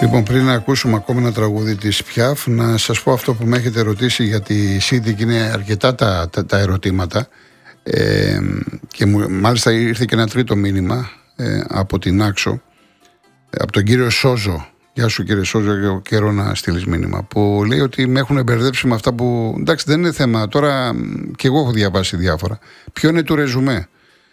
Λοιπόν, πριν να ακούσουμε ακόμα ένα τραγούδι της Πιάφ, να σας πω αυτό που με έχετε ρωτήσει για τη City, και είναι αρκετά τα ερωτήματα. Και μάλιστα ήρθε και ένα τρίτο μήνυμα από την Άξο, από τον κύριο Σόζο. Γεια σου κύριε Σόζο, για καιρό να στείλεις μήνυμα. Που λέει ότι με έχουν μπερδέψει με αυτά που. Εντάξει, δεν είναι θέμα. Τώρα και εγώ έχω διαβάσει διάφορα. Ποιο είναι το ρεζουμέ?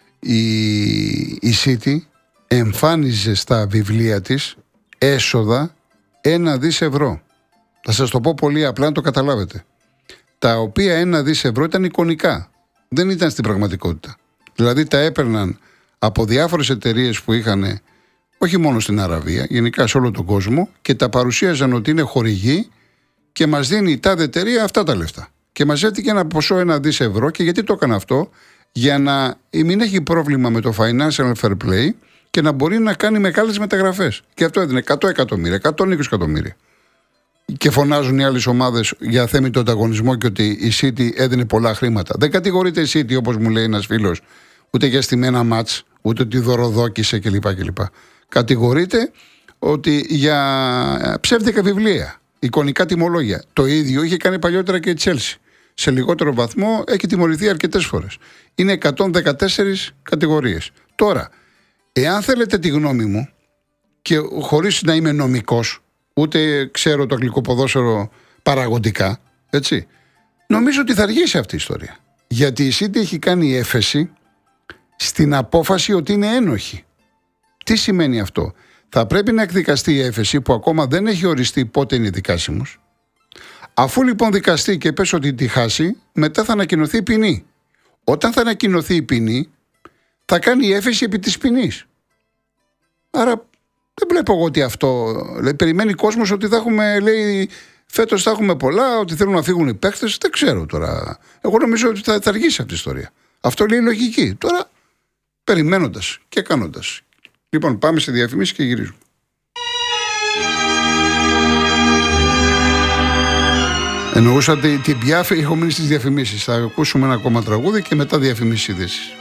Η City εμφάνιζε στα βιβλία της έσοδα 1 δις ευρώ. Θα σας το πω πολύ απλά να το καταλάβετε. Τα οποία 1 δις ευρώ ήταν εικονικά. Δεν ήταν στην πραγματικότητα. Δηλαδή τα έπαιρναν από διάφορες εταιρείες που είχαν, όχι μόνο στην Αραβία, γενικά σε όλο τον κόσμο, και τα παρουσίαζαν ότι είναι χορηγοί και μας δίνει η τάδε εταιρεία αυτά τα λεφτά. Και μαζεύτηκε ένα ποσό 1 δις ευρώ. Και γιατί το έκανε αυτό? Για να μην έχει πρόβλημα με το financial fair play και να μπορεί να κάνει μεγάλες μεταγραφές. Και αυτό έδινε 100 εκατομμύρια, 120 εκατομμύρια. Και φωνάζουν οι άλλες ομάδες για θέμητο ανταγωνισμό και ότι η City έδινε πολλά χρήματα. Δεν κατηγορείται η City, όπως μου λέει ένας φίλος, ούτε για στημένα μάτς, ούτε ότι δωροδόκησε κλπ. Κατηγορείται ότι για ψεύτικα βιβλία, εικονικά τιμολόγια. Το ίδιο είχε κάνει παλιότερα και η Chelsea. Σε λιγότερο βαθμό έχει τιμωρηθεί αρκετές φορές. Είναι 114 κατηγορίες. Τώρα, εάν θέλετε τη γνώμη μου, και χωρίς να είμαι νομικός, ούτε ξέρω το αγγλικό ποδόσφαιρο παραγωγικά, έτσι, νομίζω ότι θα αργήσει αυτή η ιστορία. Γιατί η City έχει κάνει έφεση στην απόφαση ότι είναι ένοχη. Τι σημαίνει αυτό? Θα πρέπει να εκδικαστεί η έφεση που ακόμα δεν έχει οριστεί πότε είναι δικάσιμος. Αφού λοιπόν δικαστεί και πες ότι τη χάσει, μετά θα ανακοινωθεί η ποινή. Όταν θα ανακοινωθεί η ποινή, θα κάνει η έφεση επί της ποινής. Άρα δεν βλέπω εγώ ότι αυτό. Λέει, περιμένει κόσμος ότι θα έχουμε, λέει, φέτος θα έχουμε πολλά, ότι θέλουν να φύγουν οι παίκτες. Δεν ξέρω τώρα. Εγώ νομίζω ότι θα αργήσει αυτή η ιστορία. Αυτό λέει λογική. Τώρα περιμένοντας και κάνοντας. Λοιπόν, πάμε σε διαφημίσεις και γυρίζουμε. Εννοούσα την Πιάφ, έχω μείνει στις διαφημίσεις. Θα ακούσουμε ένα ακόμα τραγούδι και μετά διαφημίσεις ειδήσεις.